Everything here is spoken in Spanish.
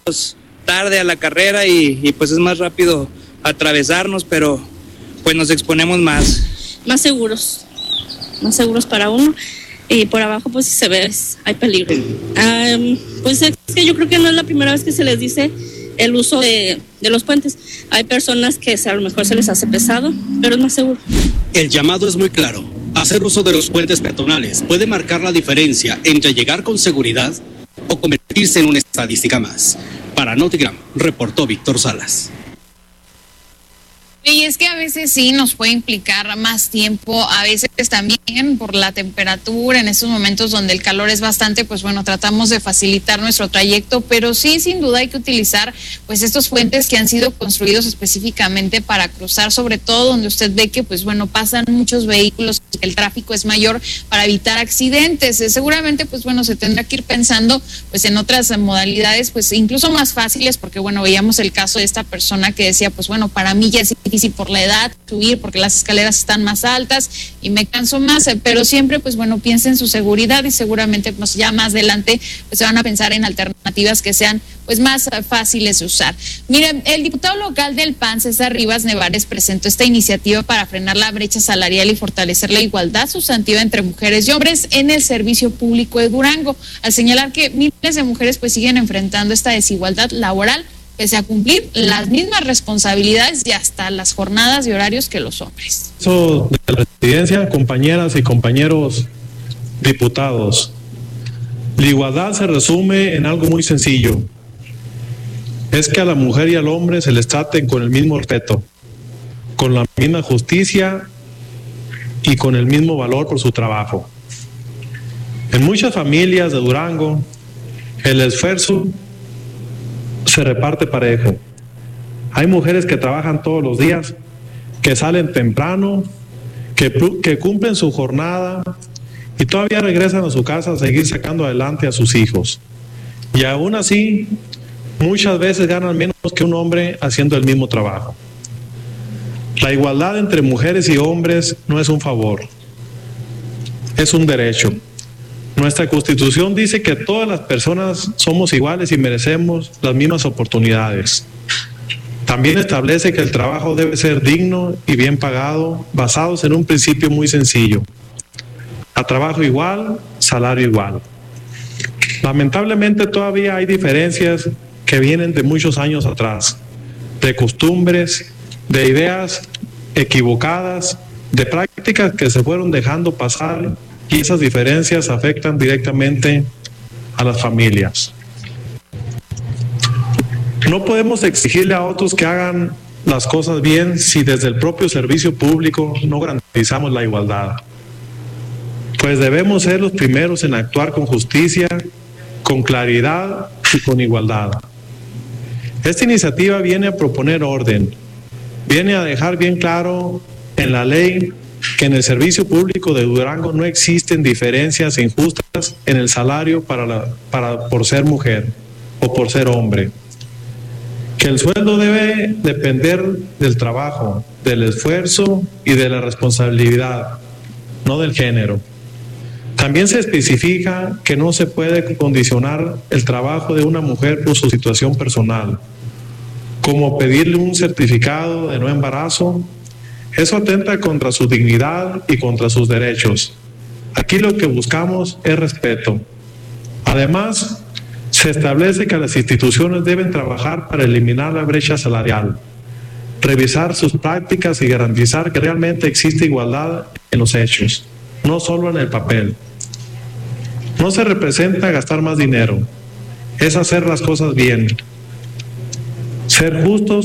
tarde a la carrera y pues es más rápido atravesarnos, pero pues nos exponemos más. Más seguros para uno, y por abajo pues si se ve hay peligro. Pues es que yo creo que no es la primera vez que se les dice el uso de los puentes. Hay personas que a lo mejor se les hace pesado, pero es más seguro. El llamado es muy claro. Hacer uso de los puentes peatonales puede marcar la diferencia entre llegar con seguridad o convertirse en una estadística más. Para Notigram, reportó Víctor Salas. Y es que a veces sí nos puede implicar más tiempo, a veces también por la temperatura, en estos momentos donde el calor es bastante, pues bueno, tratamos de facilitar nuestro trayecto, pero sí, sin duda hay que utilizar pues estos puentes que han sido construidos específicamente para cruzar, sobre todo donde usted ve que pues bueno, pasan muchos vehículos, el tráfico es mayor, para evitar accidentes. Seguramente pues bueno, se tendrá que ir pensando pues en otras modalidades, pues incluso más fáciles, porque bueno, veíamos el caso de esta persona que decía, pues bueno, para mí ya es difícil por la edad subir porque las escaleras están más altas y me canso más, pero siempre pues bueno, piensen en su seguridad y seguramente pues ya más adelante pues se van a pensar en alternativas que sean pues más fáciles de usar. Miren, el diputado local del PAN, César Rivas Nevares, presentó esta iniciativa para frenar la brecha salarial y fortalecer la igualdad sustantiva entre mujeres y hombres en el servicio público de Durango, al señalar que miles de mujeres pues siguen enfrentando esta desigualdad laboral pese a cumplir las mismas responsabilidades y hasta las jornadas y horarios que los hombres. Eso de la presidencia, compañeras y compañeros diputados, la igualdad se resume en algo muy sencillo. Es que a la mujer y al hombre se les traten con el mismo respeto, con la misma justicia y con el mismo valor por su trabajo. En muchas familias de Durango, el esfuerzo se reparte parejo. Hay mujeres que trabajan todos los días, que salen temprano, que cumplen su jornada y todavía regresan a su casa a seguir sacando adelante a sus hijos. Y aún así, muchas veces ganan menos que un hombre haciendo el mismo trabajo. La igualdad entre mujeres y hombres no es un favor, es un derecho. Nuestra Constitución dice que todas las personas somos iguales y merecemos las mismas oportunidades. También establece que el trabajo debe ser digno y bien pagado, basados en un principio muy sencillo: a trabajo igual, salario igual. Lamentablemente todavía hay diferencias que vienen de muchos años atrás, de costumbres, de ideas equivocadas, de prácticas que se fueron dejando pasar, y esas diferencias afectan directamente a las familias. No podemos exigirle a otros que hagan las cosas bien si desde el propio servicio público no garantizamos la igualdad. Pues debemos ser los primeros en actuar con justicia, con claridad y con igualdad. Esta iniciativa viene a proponer orden, viene a dejar bien claro en la ley que en el servicio público de Durango no existen diferencias injustas en el salario por ser mujer o por ser hombre. Que el sueldo debe depender del trabajo, del esfuerzo y de la responsabilidad, no del género. También se especifica que no se puede condicionar el trabajo de una mujer por su situación personal, como pedirle un certificado de no embarazo. Eso atenta contra su dignidad y contra sus derechos. Aquí lo que buscamos es respeto. Además, se establece que las instituciones deben trabajar para eliminar la brecha salarial, revisar sus prácticas y garantizar que realmente existe igualdad en los hechos, no solo en el papel. No se representa gastar más dinero, es hacer las cosas bien, ser justos